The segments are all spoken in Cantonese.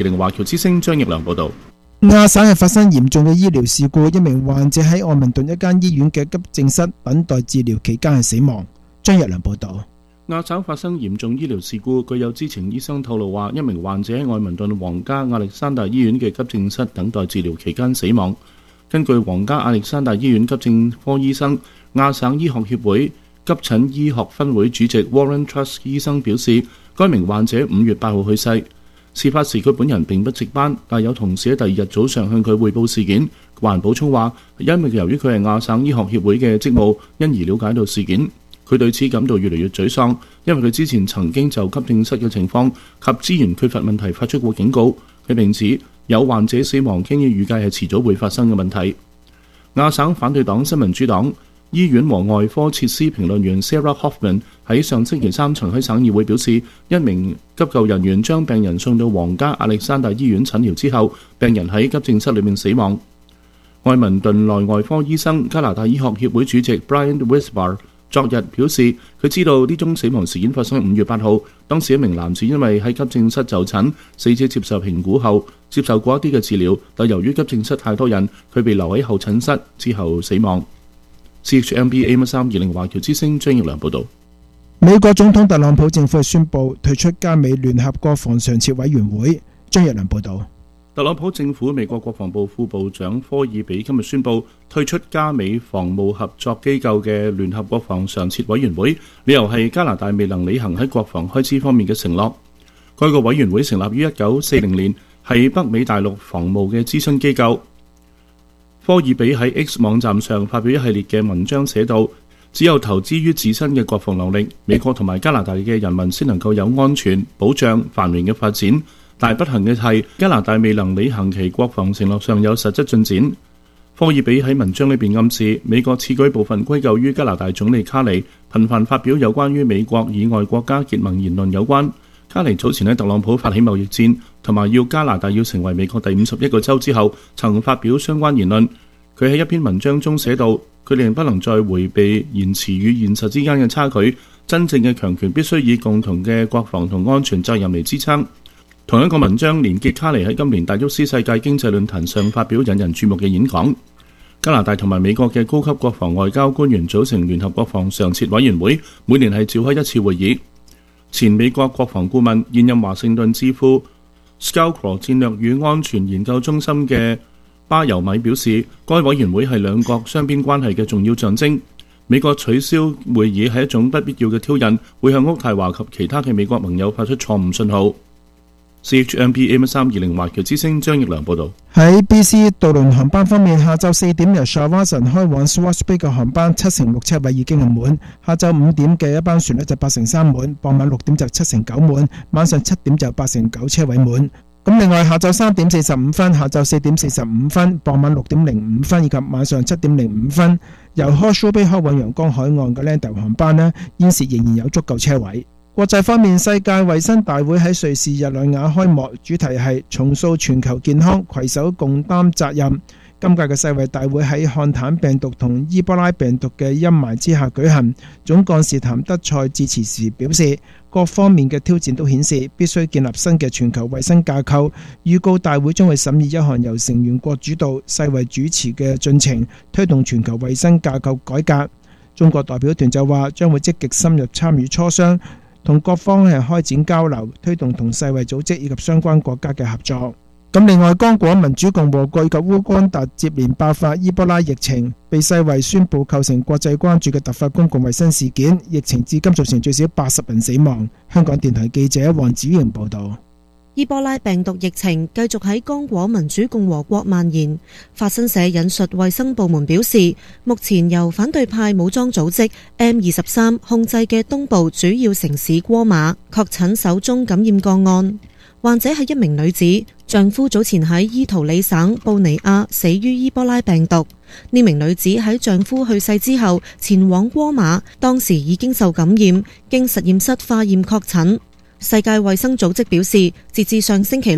華僑之聲張奕良報道。 亞省係發生嚴重嘅醫療事故，一名患者喺愛民頓一間醫院嘅急症室等待治療期間係死亡。張奕良報道。 亞省發生嚴重醫療事故，據有知情醫生透露話，一名患者喺愛民頓皇家亞歷山大醫院嘅急症室等待治療期間死亡。根據皇家亞歷山大醫院急症科醫生、亞省醫學協會急診醫學分會主席 Warren Truss 醫生表示，該名患者5月8號去世。事發時佢本人並不值班，但有同事喺第二日早上向佢匯報事件。還補充話，因為由於佢係亞省醫學協會嘅職務，因而了解到事件。佢對此感到越嚟越沮喪，因為佢之前曾經就急症室嘅情況及資源缺乏問題發出過警告。佢並指有患者死亡經已預計係遲早會發生嘅問題。亞省反對黨新民主黨醫院和外科設施評論員 Sarah Hoffman 喺上星期三曾喺省議會表示，一名急救人員將病人送到皇家亞歷山大醫院診療之後，病人喺急症室裏面死亡。愛民頓內外科醫生、加拿大醫學協會主席 Brian Wisbar 昨日表示，佢知道呢宗死亡事件發生喺5月8號，當時一名男子因為喺急症室就診，死者接受評估後接受過一啲嘅治療，但由於急症室太多人，佢被留喺候診室之後死亡。CHMB AM320華僑之聲張奕良報道。 美國總統特朗普政府宣布退出加美聯合國防常設委員會。張奕良報道。 特朗普政府美國國防部副部長科爾比今日宣布退出加美防務合作機構嘅聯合國防常設委員會，理由係加拿大未能履行喺國防開支方面嘅承諾。該個委員會成立於1940年，係北美大陸防務嘅諮詢機構。科爾比喺 X 網站上發表一系列嘅文章，寫道：只有投資於自身嘅國防能力，美國同埋加拿大嘅人民先能夠有安全、保障、繁榮嘅發展。但不幸嘅係，加拿大未能履行其國防承諾上有實質進展。科爾比喺文章裏邊暗示，美國此舉部分歸咎於加拿大總理卡尼頻繁發表有關於美國以外國家結盟言論有關。卡尼早前喺特朗普發起貿易戰同埋要加拿大要成為美國第51個州之後，曾發表相關言論。佢喺一篇文章中寫道：佢哋不能再迴避言辭與現實之間嘅差距，真正嘅強權必須以共同嘅國防同安全責任嚟支撐。同一個文章連結卡尼喺今年達沃斯世界經濟論壇上發表引人注目嘅演講。加拿大同埋美國嘅高級國防外交官員組成聯合國防常設委員會，每年係召開一次會議。前美國國防顧問、現任華盛頓智庫 Scowcroft 戰略與安全研究中心嘅巴尤米表示，該委員會係兩國雙邊關係嘅重要象徵。美國取消會議係一種不必要嘅挑釁，會向渥太華及其他嘅美國盟友發出錯誤信號。CHMB AM320華僑之聲張奕良報道。 喺 BC 渡輪航班方面，下晝4點由 Shawinigan 開往 Swartz Bay 嘅航班76%車位已經係滿，下晝5點嘅一班船呢就83%滿，傍晚6點就79%滿，晚上7點就89%車位滿。咁另外下晝3點45分、下晝4點45分、傍晚6點05分以及晚上7點05分，由 Horseshoe Bay 開往陽江海岸嘅 Lander 航班呢，現時仍然有足夠車位。國際方面，世界衛生大會喺瑞士日內瓦開幕，主題係重塑全球健康，攜手共擔責任。今屆嘅世衛大會喺漢坦病毒同伊波拉病毒嘅陰霾之下舉行。總幹事譚德塞致辭時表示，各方面嘅挑戰都顯示必須建立新嘅全球衛生架構。預告大會將會審議一項由成員國主導、世衛主持嘅進程，推動全球衛生架構改革。中國代表團就話將會積極深入參與磋商，同各方開展交流，推動同世衛組織以及相關國家嘅合作。咁另外，剛果民主共和國以及烏干達接連爆發伊波拉疫情，被世衛宣布構成國際關注嘅突發公共衛生事件。疫情至今造成最少80人死亡。香港電台記者黃子瑩報道。 伊波拉病毒疫情繼續喺剛果民主共和國蔓延。法新社引述衛生部門表示，目前由反對派武裝組織 M23 控制嘅東部主要城市戈馬確診首宗感染個案。患者係一名女子，丈夫早前喺伊圖里省布尼亞死於伊波拉病毒。呢名女子喺丈夫去世之後前往戈馬，當時已經受感染，經實驗室化驗確診。世界衛生組織表示，截至上星期六，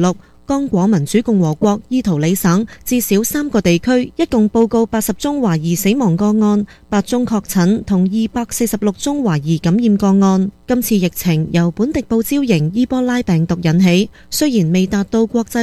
剛果民主共和國伊圖里省至少3個地區一共報告80宗懷疑死亡個案，8宗確診同246宗懷疑感染個案。今次疫情由本迪布招型伊波拉病毒引起，雖然未達到國際